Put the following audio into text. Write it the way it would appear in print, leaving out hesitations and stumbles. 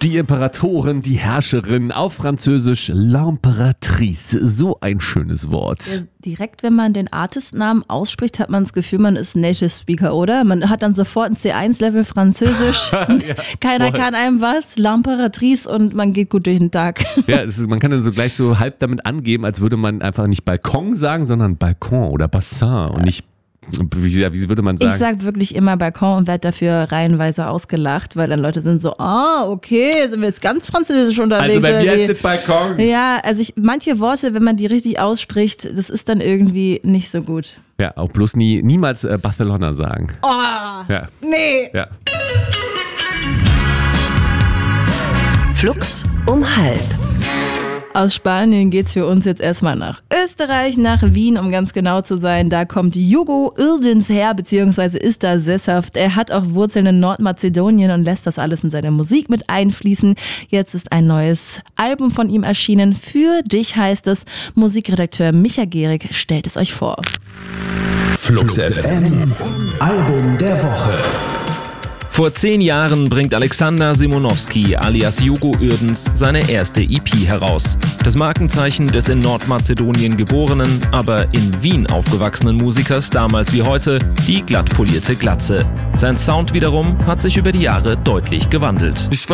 Die Imperatorin, die Herrscherin, auf Französisch L'Impératrice. So ein schönes Wort. Ja, direkt, wenn man den Artistnamen ausspricht, hat man das Gefühl, man ist Native Speaker, oder? Man hat dann sofort ein C1-Level Französisch. Ja, Keiner kann einem was. L'Impératrice und man geht gut durch den Tag. Ja, man kann dann so gleich so halb damit angeben, als würde man einfach nicht Balkon sagen, sondern Balkon oder Bassin und nicht, wie würde man sagen? Ich sag wirklich immer Balkon und werde dafür reihenweise ausgelacht, weil dann Leute sind so, okay, sind wir jetzt ganz französisch unterwegs. Also bei mir ist das Balkon. Ja, also manche Worte, wenn man die richtig ausspricht, das ist dann irgendwie nicht so gut. Ja, auch bloß niemals Barcelona sagen. Ja. Nee. Ja. Flux um 12:30. Aus Spanien geht's für uns jetzt erstmal nach Österreich, nach Wien, um ganz genau zu sein. Da kommt Hugo Yrdens her, beziehungsweise ist da sesshaft. Er hat auch Wurzeln in Nordmazedonien und lässt das alles in seine Musik mit einfließen. Jetzt ist ein neues Album von ihm erschienen. Für dich heißt es. Musikredakteur Micha Gehrig stellt es euch vor. Flux FM, Album der Woche. Vor 10 Jahren bringt Alexander Simonowski alias Hugo Yrdens seine erste EP heraus. Das Markenzeichen des in Nordmazedonien geborenen, aber in Wien aufgewachsenen Musikers damals wie heute, die glatt polierte Glatze. Sein Sound wiederum hat sich über die Jahre deutlich gewandelt.